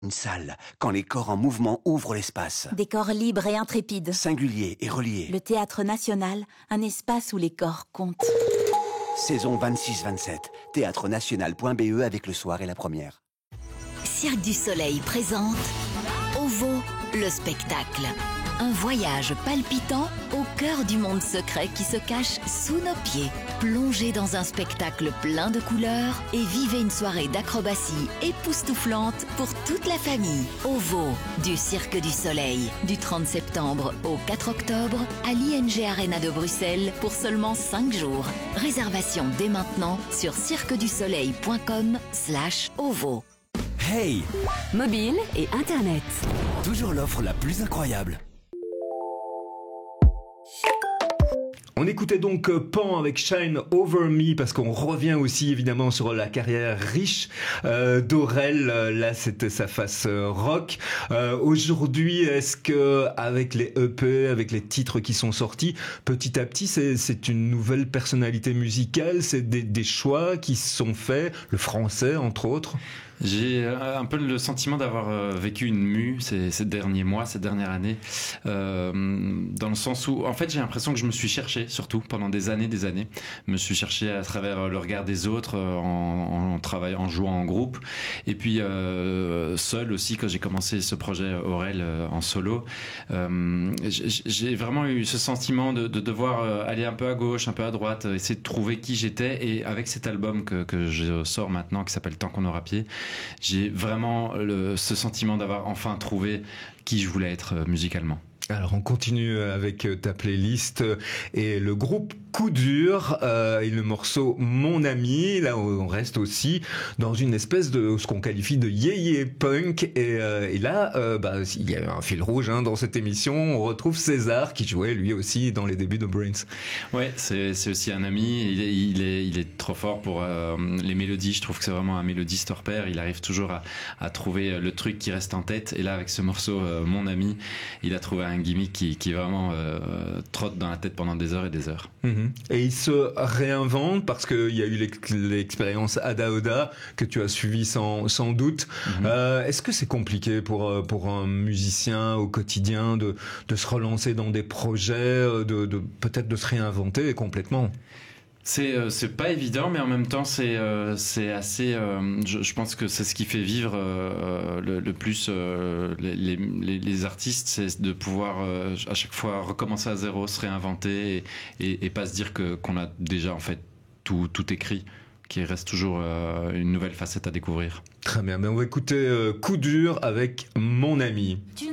Une salle, quand les corps en mouvement ouvrent l'espace. Des corps libres et intrépides. Singuliers et reliés. Le Théâtre National, un espace où les corps comptent. Saison 26-27. Théâtrenational.be avec le soir et la première. Cirque du Soleil présente OVO, le spectacle. Un voyage palpitant au cœur du monde secret qui se cache sous nos pieds. Plongez dans un spectacle plein de couleurs et vivez une soirée d'acrobatie époustouflante pour toute la famille. OVO, du Cirque du Soleil, du 30 septembre au 4 octobre à l'ING Arena de Bruxelles pour seulement 5 jours. Réservation dès maintenant sur cirquedusoleil.com/OVO. Hey! Mobile et Internet. Toujours l'offre la plus incroyable. On écoutait donc Pan avec Shine Over Me parce qu'on revient aussi évidemment sur la carrière riche d'Aurel. Là, c'était sa face rock. Aujourd'hui, est-ce que avec les EP, avec les titres qui sont sortis, petit à petit, c'est une nouvelle personnalité musicale, c'est des choix qui se sont faits, le français entre autres? J'ai un peu le sentiment d'avoir vécu une mue ces derniers mois, ces dernières années, dans le sens où, en fait, j'ai l'impression que je me suis cherché, surtout pendant des années. Je me suis cherché à travers le regard des autres, en travaillant, en jouant en groupe, et puis seul aussi quand j'ai commencé ce projet Aurel en solo. J'ai vraiment eu ce sentiment de devoir aller un peu à gauche, un peu à droite, essayer de trouver qui j'étais, et avec cet album que je sors maintenant, qui s'appelle Tant qu'on aura pied, j'ai vraiment ce sentiment d'avoir enfin trouvé qui je voulais être musicalement. Alors on continue avec ta playlist et le groupe Coup Dur et le morceau Mon Ami. Là on reste aussi dans une espèce de ce qu'on qualifie de yéyé punk et là il y a un fil rouge dans cette émission. On retrouve César qui jouait lui aussi dans les débuts de Brains. Ouais, c'est aussi un ami. Il est trop fort pour les mélodies. Je trouve que c'est vraiment un mélodiste hors pair. Il arrive toujours à trouver le truc qui reste en tête. Et là avec ce morceau Mon Ami, il a trouvé un gimmick qui vraiment trotte dans la tête pendant des heures et des heures. Et il se réinvente parce qu'il y a eu l'expérience Ada Oda que tu as suivi sans doute. Est-ce que c'est compliqué pour un musicien au quotidien de se relancer dans des projets, de peut-être de se réinventer complètement? C'est pas évident, mais en même temps c'est assez. Je pense que c'est ce qui fait vivre le plus les artistes, c'est de pouvoir à chaque fois recommencer à zéro, se réinventer et pas se dire qu'on a déjà en fait tout écrit, qu'il reste toujours une nouvelle facette à découvrir. Très bien, mais on va écouter Coup Dur avec Mon Ami. Tu